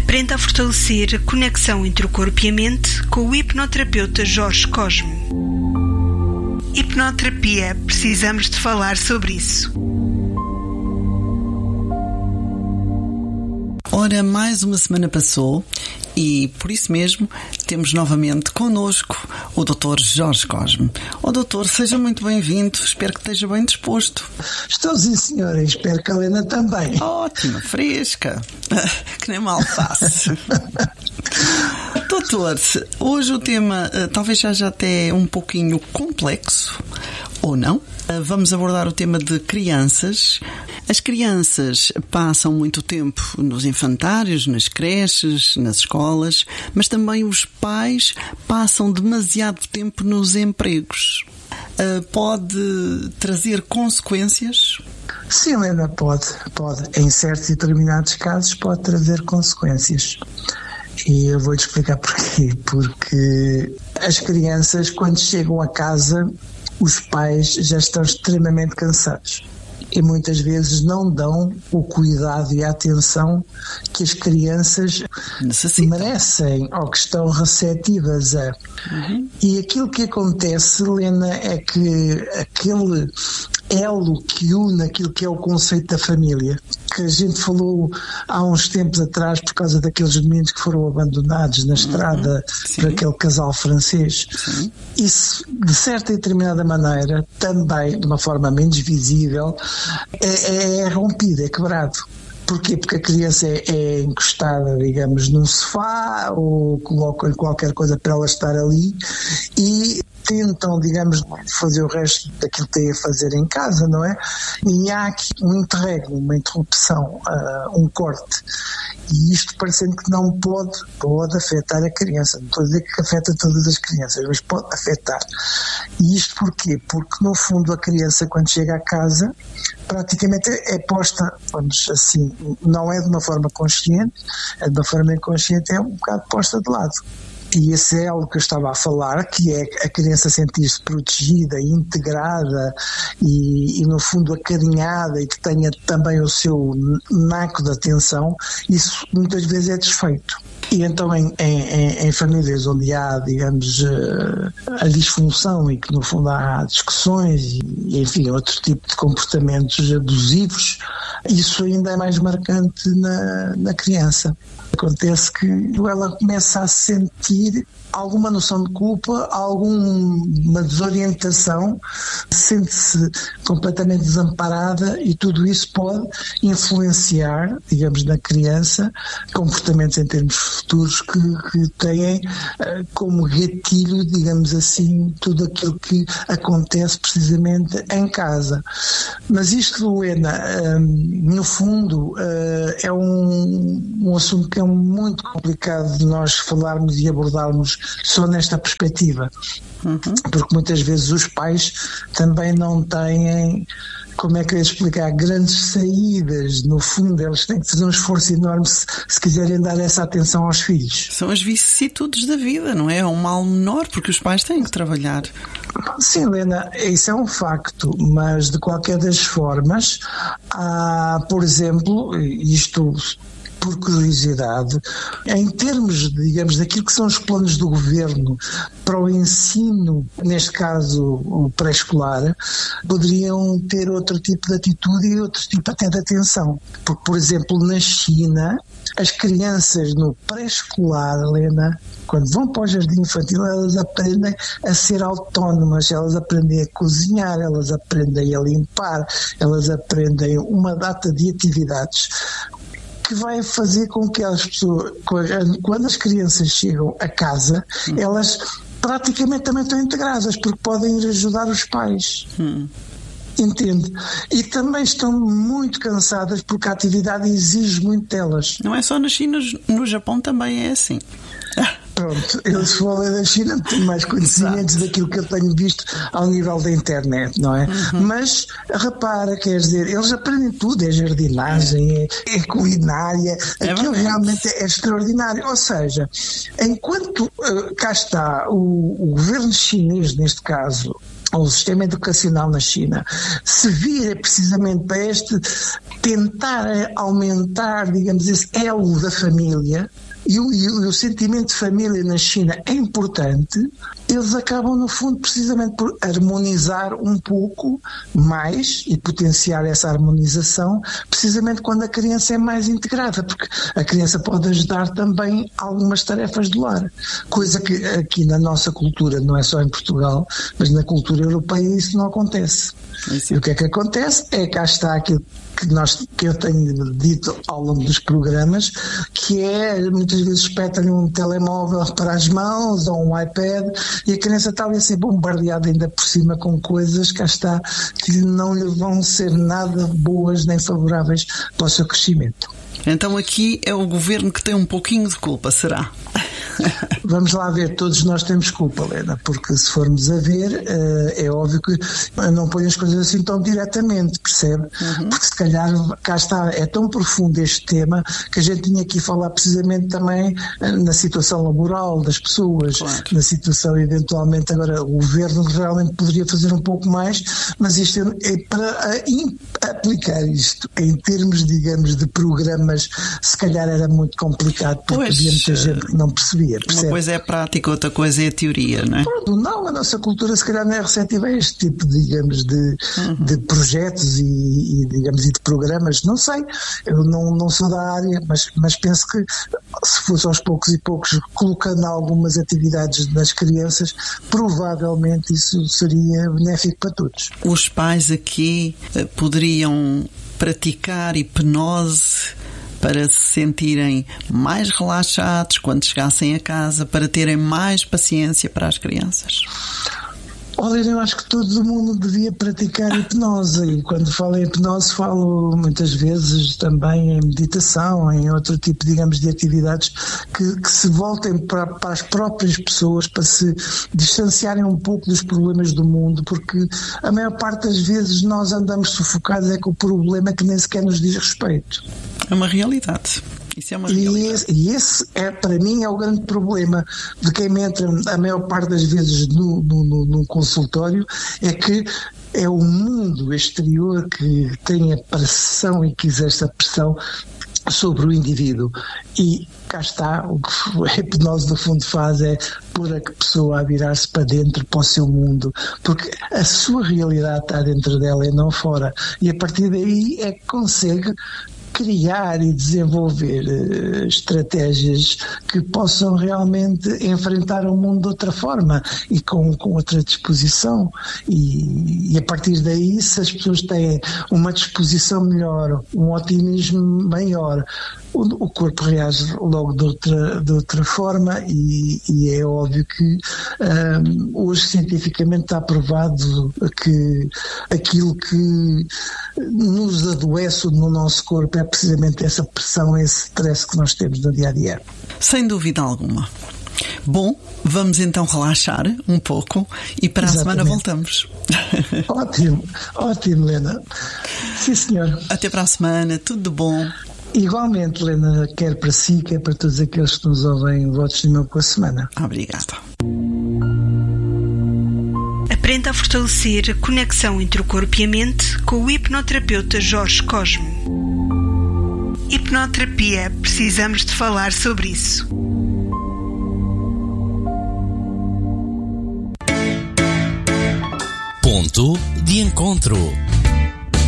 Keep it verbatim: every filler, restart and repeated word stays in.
Aprenda a fortalecer a conexão entre o corpo e a mente com o hipnoterapeuta Jorge Cosme. Hipnoterapia, precisamos de falar sobre isso. Ora, mais uma semana passou e, por isso mesmo, temos novamente connosco o doutor Jorge Cosme. Ó doutor, seja muito bem-vindo, espero que esteja bem disposto. Estou sim, senhora, espero que a Helena também. Ótima, fresca, que nem mal faço. Doutor, hoje o tema talvez já já até um pouquinho complexo, ou não? Vamos abordar o tema de crianças. As crianças passam muito tempo nos infantários, nas creches, nas escolas, mas também os pais passam demasiado tempo nos empregos. Pode trazer consequências? Sim, Helena, pode, pode. Em certos e determinados casos pode trazer consequências. E eu vou-te explicar porquê. Porque as crianças, quando chegam a casa, os pais já estão extremamente cansados e muitas vezes não dão o cuidado e a atenção que as crianças necessitam, merecem ou que estão receptivas a. Uhum. E aquilo que acontece, Helena, é que aquele elo que une aquilo que é o conceito da família, que a gente falou há uns tempos atrás por causa daqueles meninos que foram abandonados na estrada, uhum, por aquele casal francês. Sim. Isso, de certa e determinada maneira, também, de uma forma menos visível, é, é rompido, é quebrado. Porquê? Porque a criança é, é encostada, digamos, num sofá ou colocam qualquer coisa para ela estar ali e tentam, digamos, fazer o resto daquilo que têm a fazer em casa, não é? E há aqui um interregno, uma interrupção, uh, um corte. E isto parecendo que não pode, pode afetar a criança. Não estou a dizer que afeta todas as crianças, mas pode afetar. E isto porquê? Porque, no fundo, a criança, quando chega à casa, praticamente é posta, vamos assim, não é de uma forma consciente, é de uma forma inconsciente, é um bocado posta de lado. E esse é algo que eu estava a falar, que é a criança sentir-se protegida, integrada e, e, no fundo, acarinhada e que tenha também o seu naco de atenção, isso muitas vezes é desfeito. E então em, em, em famílias onde há, digamos, a disfunção e que no fundo há discussões e, enfim, outro tipo de comportamentos abusivos, isso ainda é mais marcante na, na criança. Acontece que ela começa a sentir alguma noção de culpa, alguma desorientação, sente-se completamente desamparada e tudo isso pode influenciar, digamos, na criança, comportamentos em termos futuros que, que têm uh, como gatilho, digamos assim, tudo aquilo que acontece precisamente em casa. Mas isto, Helena, um, no fundo, uh, é um, um assunto que é muito complicado de nós falarmos e abordarmos só nesta perspectiva, uhum. Porque muitas vezes os pais também não têm, como é que eu ia explicar, grandes saídas. No fundo eles têm que fazer um esforço enorme se, se quiserem dar essa atenção aos filhos. São as vicissitudes da vida, não é? É um mal menor porque os pais têm que trabalhar. Sim, Helena, isso é um facto, mas de qualquer das formas há, por exemplo, isto por curiosidade, em termos, digamos, daquilo que são os planos do governo para o ensino, neste caso o pré-escolar, poderiam ter outro tipo de atitude e outro tipo até de atenção. Porque, por exemplo, na China, as crianças no pré-escolar, Helena, quando vão para o jardim infantil, elas aprendem a ser autónomas, elas aprendem a cozinhar, elas aprendem a limpar, elas aprendem uma data de atividades que vai fazer com que as pessoas, quando as crianças chegam a casa, hum. elas praticamente também estão integradas, porque podem ir ajudar os pais. Hum. Entende? E também estão muito cansadas porque a atividade exige muito delas. Não é só na China, no Japão também é assim. Pronto, eu se falei da China tenho mais conhecimentos Exato. Daquilo que eu tenho visto ao nível da internet, não é? Uhum. Mas repara, quer dizer, eles aprendem tudo, é jardinagem, é, é culinária, é aquilo verdade. Realmente é extraordinário. Ou seja, enquanto uh, cá está o, o governo chinês, neste caso, ou o sistema educacional na China, se vira precisamente para este tentar aumentar, digamos, esse elo da família, e o, e o sentimento de família na China é importante, eles acabam, no fundo, precisamente por harmonizar um pouco mais e potenciar essa harmonização, precisamente quando a criança é mais integrada, porque a criança pode ajudar também algumas tarefas do lar, coisa que aqui na nossa cultura, não é só em Portugal, mas na cultura europeia isso não acontece. Isso. E o que é que acontece? É que cá está aquilo que, nós, que eu tenho dito ao longo dos programas, que é, muitas vezes espetam-lhe um telemóvel para as mãos ou um iPad e a criança está ali assim bombardeada ainda por cima com coisas, cá está, que não lhe vão ser nada boas nem favoráveis para o seu crescimento. Então aqui é o governo que tem um pouquinho de culpa, será? Vamos lá ver, todos nós temos culpa, Helena, porque se formos a ver, é óbvio que eu não ponho as coisas assim tão diretamente, percebe? Uhum. Porque se calhar, cá está, é tão profundo este tema que a gente tinha aqui falar precisamente também na situação laboral das pessoas, claro. Na situação eventualmente, agora o governo realmente poderia fazer um pouco mais, mas isto é, é para aplicar isto em termos, digamos, de programas, se calhar era muito complicado, porque pois, havia muita gente que não percebia. Percebe? Uma coisa é a prática, outra coisa é a teoria, não é? Pronto, não, a nossa cultura se calhar não é receptiva a este tipo, digamos, de, uhum. de projetos e, e, digamos, e de programas, não sei, eu não, não sou da área, mas, mas penso que se fosse aos poucos e poucos colocando algumas atividades nas crianças, provavelmente isso seria benéfico para todos. Os pais aqui poderiam praticar hipnose para se sentirem mais relaxados quando chegassem a casa, para terem mais paciência para as crianças? Olha, eu acho que todo mundo devia praticar hipnose, e quando falo em hipnose falo muitas vezes também em meditação, em outro tipo, digamos, de atividades que, que se voltem para, para as próprias pessoas, para se distanciarem um pouco dos problemas do mundo, porque a maior parte das vezes nós andamos sufocados é com o problema que nem sequer nos diz respeito. É uma realidade. Isso é uma e, esse, e esse, é, para mim, é o grande problema de quem me entra a maior parte das vezes no, no, no, no consultório, é que é o mundo exterior que tem a pressão e que exerce a pressão sobre o indivíduo. E cá está, o que a hipnose no fundo faz é pôr a pessoa a virar-se para dentro, para o seu mundo, porque a sua realidade está dentro dela e não fora, e a partir daí é que consegue criar e desenvolver uh, estratégias que possam realmente enfrentar o mundo de outra forma e com, com outra disposição, e, e a partir daí, se as pessoas têm uma disposição melhor, um otimismo maior, o, o corpo reage logo de outra, de outra forma, e, e é óbvio que um, hoje cientificamente está provado que aquilo que nos adoece no nosso corpo é precisamente essa pressão, esse stress que nós temos no dia a dia. Sem dúvida alguma. Bom, vamos então relaxar um pouco e para Exatamente. A semana voltamos. Ótimo, ótimo, Helena. Sim, senhor. Até para a semana, tudo de bom. Igualmente, Helena, quer para si, quer para todos aqueles que nos ouvem, votos de meu com a semana. Obrigada. Aprenda a fortalecer a conexão entre o corpo e a mente com o hipnoterapeuta Jorge Cosme. Hipnoterapia, precisamos de falar sobre isso. Ponto de encontro.